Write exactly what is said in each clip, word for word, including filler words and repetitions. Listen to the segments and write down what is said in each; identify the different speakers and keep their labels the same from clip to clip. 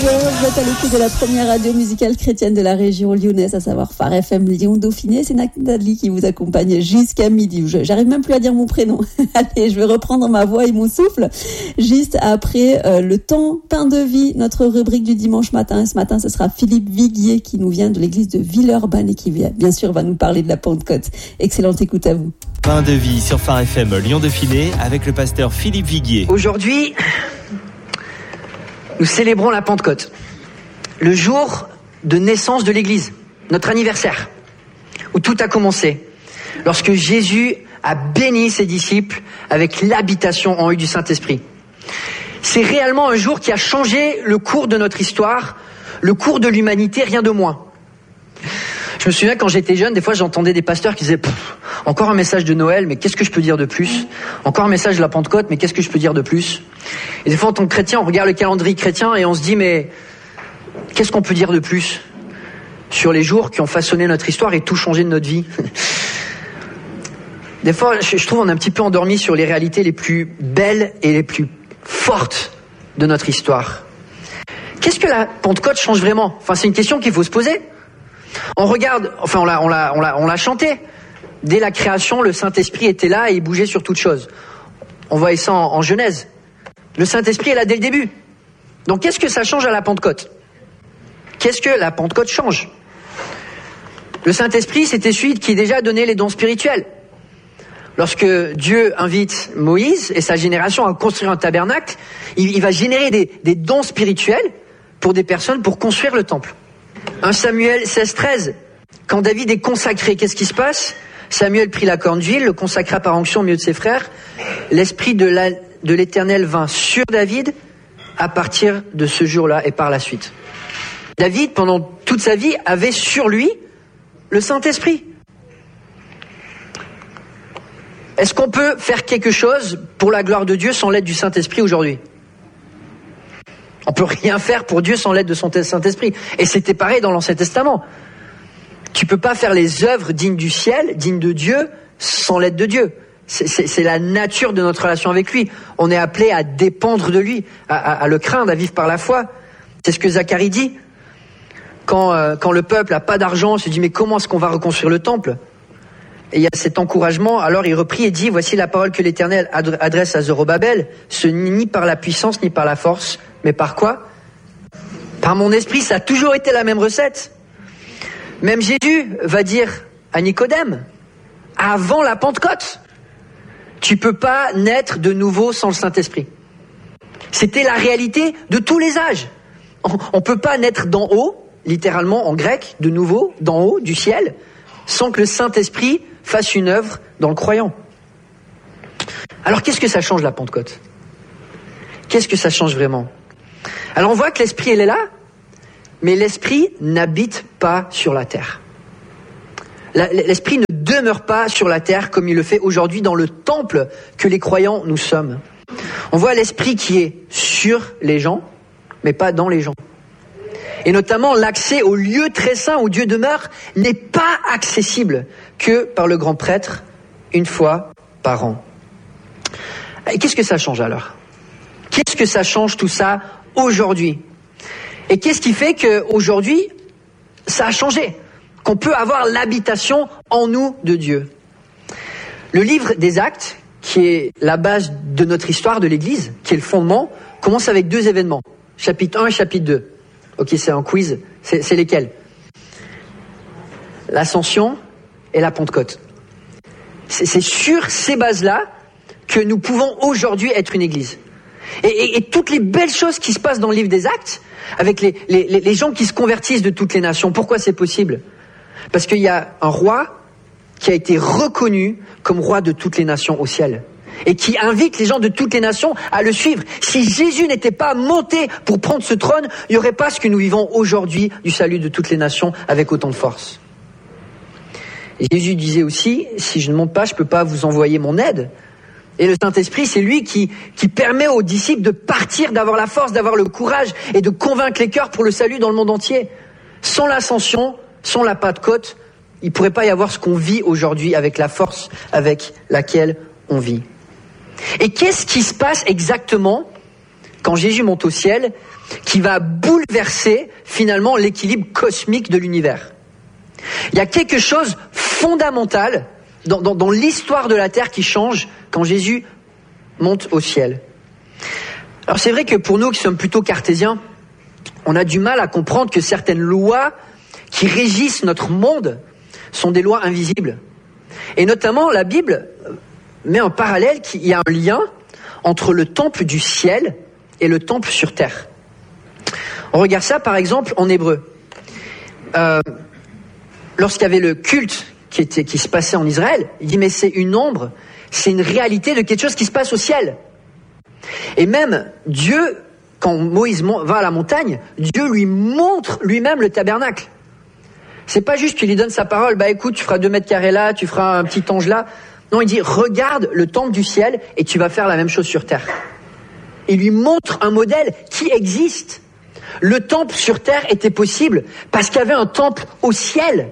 Speaker 1: Vous êtes à l'écoute de la première radio musicale chrétienne de la région lyonnaise, à savoir Phare F M Lyon Dauphiné. C'est Nathalie qui vous accompagne jusqu'à midi. J'arrive même plus à dire mon prénom. Allez, je vais reprendre ma voix et mon souffle juste après euh, le temps pain de vie, notre rubrique du dimanche matin. Ce matin, ce sera Philippe Viguier qui nous vient de l'église de Villeurbanne et qui, bien sûr, va nous parler de la Pentecôte. Excellente écoute à vous.
Speaker 2: Pain de vie sur Phare F M Lyon Dauphiné avec le pasteur Philippe Viguier.
Speaker 3: Aujourd'hui, nous célébrons la Pentecôte, le jour de naissance de l'Église, notre anniversaire, où tout a commencé, lorsque Jésus a béni ses disciples avec l'habitation en eux du Saint-Esprit. C'est réellement un jour qui a changé le cours de notre histoire, le cours de l'humanité, rien de moins. Je me souviens quand j'étais jeune, des fois j'entendais des pasteurs qui disaient « Encore un message de Noël, mais qu'est-ce que je peux dire de plus ? Encore un message de la Pentecôte, mais qu'est-ce que je peux dire de plus ?» Et des fois en tant que chrétien, on regarde le calendrier chrétien et on se dit « Mais qu'est-ce qu'on peut dire de plus sur les jours qui ont façonné notre histoire et tout changé de notre vie ?» Des fois, je trouve on est un petit peu endormi sur les réalités les plus belles et les plus fortes de notre histoire. Qu'est-ce que la Pentecôte change vraiment ? Enfin, c'est une question qu'il faut se poser. On regarde, enfin on l'a, on l'a, on l'a, on l'a chanté. Dès la création, le Saint-Esprit était là et il bougeait sur toutes choses. On voit ça en, en Genèse. Le Saint-Esprit est là dès le début. Donc qu'est-ce que ça change à la Pentecôte ? Qu'est-ce que la Pentecôte change ? Le Saint-Esprit, c'était celui qui déjà donnait les dons spirituels. Lorsque Dieu invite Moïse et sa génération à construire un tabernacle, il, il va générer des, des dons spirituels pour des personnes pour construire le temple. un Samuel seize treize, quand David est consacré, qu'est-ce qui se passe ? Samuel prit la corne d'huile, le consacra par onction au milieu de ses frères. L'Esprit de, la, de l'Éternel vint sur David à partir de ce jour-là et par la suite. David, pendant toute sa vie, avait sur lui le Saint-Esprit. Est-ce qu'on peut faire quelque chose pour la gloire de Dieu sans l'aide du Saint-Esprit aujourd'hui ? On peut rien faire pour Dieu sans l'aide de son Saint-Esprit. Et c'était pareil dans l'Ancien Testament. Tu peux pas faire les œuvres dignes du ciel, dignes de Dieu, sans l'aide de Dieu. C'est, c'est, c'est la nature de notre relation avec lui. On est appelé à dépendre de lui, à, à, à le craindre, à vivre par la foi. C'est ce que Zacharie dit. Quand, euh, quand le peuple a pas d'argent, se dit mais comment est-ce qu'on va reconstruire le temple ? Et il y a cet encouragement. Alors il reprit et dit, voici la parole que l'Éternel adresse à Zorobabel. Ce n'est ni par la puissance, ni par la force, mais par quoi ? Par mon esprit, ça a toujours été la même recette. Même Jésus va dire à Nicodème, avant la Pentecôte, tu peux pas naître de nouveau sans le Saint-Esprit. C'était la réalité de tous les âges. On, on peut pas naître d'en haut, littéralement en grec, de nouveau, d'en haut, du ciel, sans que le Saint-Esprit fasse une œuvre dans le croyant. Alors qu'est-ce que ça change la Pentecôte ? Qu'est-ce que ça change vraiment ? Alors on voit que l'Esprit, il est là, mais l'Esprit n'habite pas sur la terre. La, l'Esprit ne demeure pas sur la terre comme il le fait aujourd'hui dans le temple que les croyants nous sommes. On voit l'Esprit qui est sur les gens, mais pas dans les gens. Et notamment, l'accès au lieu très saint où Dieu demeure n'est pas accessible que par le grand prêtre une fois par an. Et qu'est-ce que ça change alors ? Qu'est-ce que ça change tout ça aujourd'hui ? Et qu'est-ce qui fait qu'aujourd'hui, ça a changé ? Qu'on peut avoir l'habitation en nous de Dieu. Le livre des Actes, qui est la base de notre histoire de l'Église, qui est le fondement, commence avec deux événements. Chapitre un et chapitre deux. Ok, c'est un quiz. C'est, c'est lesquels ? L'Ascension et la Pentecôte. C'est, c'est sur ces bases-là que nous pouvons aujourd'hui être une Église. Et, et, et toutes les belles choses qui se passent dans le livre des Actes, avec les, les, les gens qui se convertissent de toutes les nations. Pourquoi c'est possible ? Parce qu'il y a un roi qui a été reconnu comme roi de toutes les nations au ciel. Et qui invite les gens de toutes les nations à le suivre. Si Jésus n'était pas monté pour prendre ce trône, il n'y aurait pas ce que nous vivons aujourd'hui du salut de toutes les nations avec autant de force. Et Jésus disait aussi, si je ne monte pas, je ne peux pas vous envoyer mon aide. Et le Saint-Esprit, c'est lui qui, qui permet aux disciples de partir, d'avoir la force, d'avoir le courage et de convaincre les cœurs pour le salut dans le monde entier. Sans l'ascension, sans la Pentecôte, il ne pourrait pas y avoir ce qu'on vit aujourd'hui avec la force avec laquelle on vit. Et qu'est-ce qui se passe exactement quand Jésus monte au ciel qui va bouleverser finalement l'équilibre cosmique de l'univers. Il y a quelque chose fondamental dans, dans, dans l'histoire de la Terre qui change quand Jésus monte au ciel. Alors c'est vrai que pour nous qui sommes plutôt cartésiens, on a du mal à comprendre que certaines lois qui régissent notre monde sont des lois invisibles. Et notamment, la Bible met en parallèle qu'il y a un lien entre le temple du ciel et le temple sur terre. On regarde ça par exemple en hébreu. Euh, lorsqu'il y avait le culte qui, était, qui se passait en Israël, il dit mais c'est une ombre, c'est une réalité de quelque chose qui se passe au ciel. Et même Dieu, quand Moïse va à la montagne, Dieu lui montre lui-même le tabernacle. C'est pas juste qu'il lui donne sa parole, bah écoute, tu feras deux mètres carrés là, tu feras un petit ange là. Non, il dit, regarde le temple du ciel et tu vas faire la même chose sur terre. Il lui montre un modèle qui existe. Le temple sur terre était possible parce qu'il y avait un temple au ciel.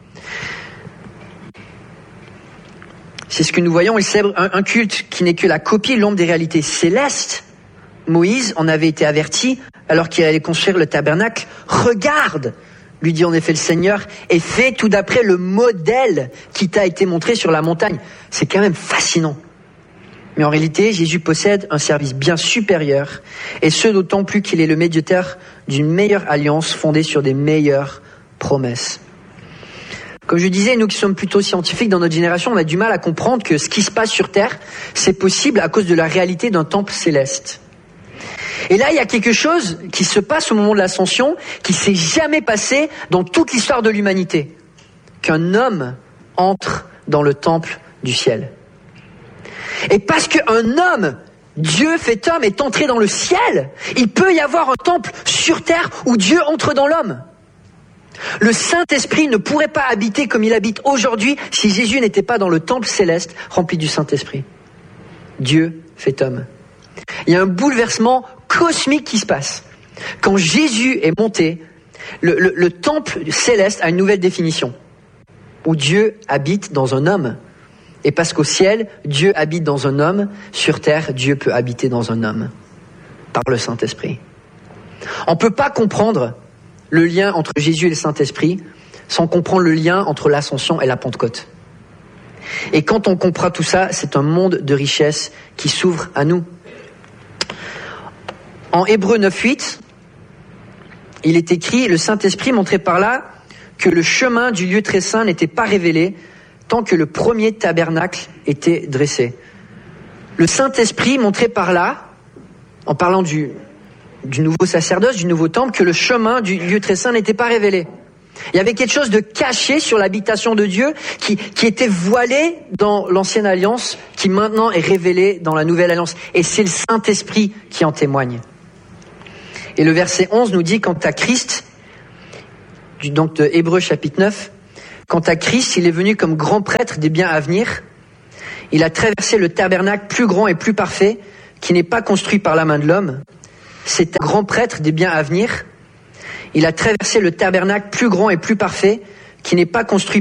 Speaker 3: C'est ce que nous voyons, il célèbre un, un culte qui n'est que la copie, l'ombre des réalités célestes. Moïse en avait été averti alors qu'il allait construire le tabernacle. Regarde, lui dit en effet le Seigneur, et fais tout d'après le modèle qui t'a été montré sur la montagne. C'est quand même fascinant. Mais en réalité, Jésus possède un service bien supérieur, et ce d'autant plus qu'il est le médiateur d'une meilleure alliance fondée sur des meilleures promesses. Comme je disais, nous qui sommes plutôt scientifiques dans notre génération, on a du mal à comprendre que ce qui se passe sur Terre, c'est possible à cause de la réalité d'un temple céleste. Et là, il y a quelque chose qui se passe au moment de l'ascension, qui s'est jamais passé dans toute l'histoire de l'humanité. Qu'un homme entre dans le temple du ciel. Et parce qu'un homme, Dieu fait homme, est entré dans le ciel, il peut y avoir un temple sur terre où Dieu entre dans l'homme. Le Saint-Esprit ne pourrait pas habiter comme il habite aujourd'hui si Jésus n'était pas dans le temple céleste rempli du Saint-Esprit. Dieu fait homme. Il y a un bouleversement cosmique qui se passe. Quand Jésus est monté, le, le, le temple céleste a une nouvelle définition, où Dieu habite dans un homme. Et parce qu'au ciel, Dieu habite dans un homme, sur terre, Dieu peut habiter dans un homme, par le Saint-Esprit. On ne peut pas comprendre le lien entre Jésus et le Saint-Esprit sans comprendre le lien entre l'Ascension et la Pentecôte. Et quand on comprend tout ça, c'est un monde de richesse qui s'ouvre à nous. En Hébreux neuf huit, il est écrit « Le Saint-Esprit montrait par là que le chemin du lieu très saint n'était pas révélé tant que le premier tabernacle était dressé. » Le Saint-Esprit montrait par là, en parlant du, du nouveau sacerdoce, du nouveau temple, que le chemin du lieu très saint n'était pas révélé. Il y avait quelque chose de caché sur l'habitation de Dieu qui, qui était voilé dans l'ancienne alliance, qui maintenant est révélé dans la nouvelle alliance. Et c'est le Saint-Esprit qui en témoigne. Et le verset onze nous dit, quant à Christ, donc de Hébreux chapitre neuf, quant à Christ, il est venu comme grand prêtre des biens à venir. Il a traversé le tabernacle plus grand et plus parfait, qui n'est pas construit par la main de l'homme. C'est un grand prêtre des biens à venir. Il a traversé le tabernacle plus grand et plus parfait, qui n'est pas construit